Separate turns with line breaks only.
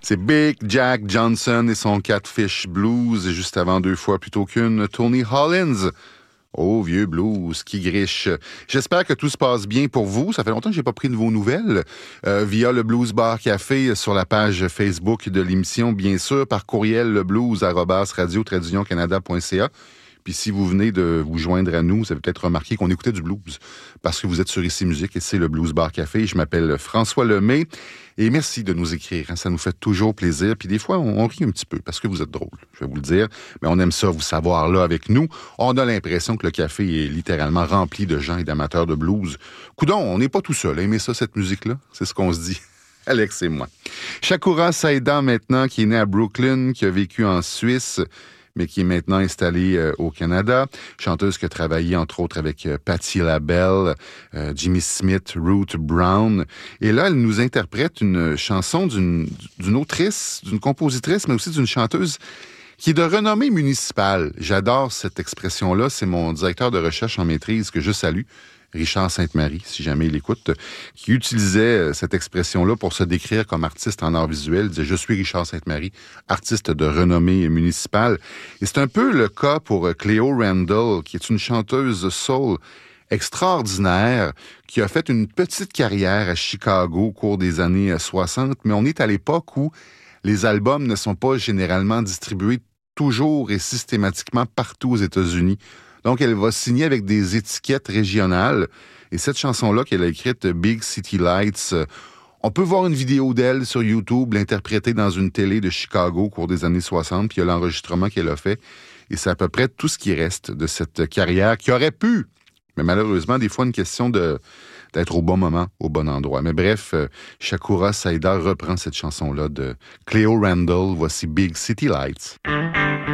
C'est Big Jack Johnson et son Catfish Blues, et juste avant deux fois plutôt qu'une, Tony Hollins. Oh, vieux blues, qui griche. J'espère que tout se passe bien pour vous. Ça fait longtemps que j'ai pas pris de vos nouvelles. Via le Blues Bar Café sur la page Facebook de l'émission, bien sûr, par courriel leblues@radio-canada.ca. Puis si vous venez de vous joindre à nous, vous avez peut-être remarqué qu'on écoutait du blues parce que vous êtes sur Ici Musique et c'est le Blues Bar Café. Je m'appelle François Lemay et merci de nous écrire. Ça nous fait toujours plaisir. Puis des fois, on rit un petit peu parce que vous êtes drôle, je vais vous le dire. Mais on aime ça, vous savoir là avec nous. On a l'impression que le café est littéralement rempli de gens et d'amateurs de blues. Coudon, on n'est pas tout seul à aimer ça, cette musique-là. C'est ce qu'on se dit. Alex et moi. Shakura Saïda, maintenant, qui est née à Brooklyn, qui a vécu en Suisse, mais qui est maintenant installée au Canada. Chanteuse qui a travaillé, entre autres, avec Patti LaBelle, Jimmy Smith, Ruth Brown. Et là, elle nous interprète une chanson d'une autrice, d'une compositrice, mais aussi d'une chanteuse qui est de renommée municipale. J'adore cette expression-là. C'est mon directeur de recherche en maîtrise que je salue, Richard Sainte-Marie, si jamais il écoute, qui utilisait cette expression-là pour se décrire comme artiste en art visuel. Il disait « Je suis Richard Sainte-Marie, artiste de renommée municipale ». Et c'est un peu le cas pour Cleo Randall, qui est une chanteuse soul extraordinaire, qui a fait une petite carrière à Chicago au cours des années 60, mais on est à l'époque où les albums ne sont pas généralement distribués toujours et systématiquement partout aux États-Unis. Donc, elle va signer avec des étiquettes régionales. Et cette chanson-là qu'elle a écrite, Big City Lights, on peut voir une vidéo d'elle sur YouTube, l'interpréter dans une télé de Chicago au cours des années 60, puis il y a l'enregistrement qu'elle a fait. Et c'est à peu près tout ce qui reste de cette carrière qui aurait pu, mais malheureusement, des fois, une question d'être au bon moment, au bon endroit. Mais bref, Shakura Saïda reprend cette chanson-là de Cleo Randall. Voici Big City Lights.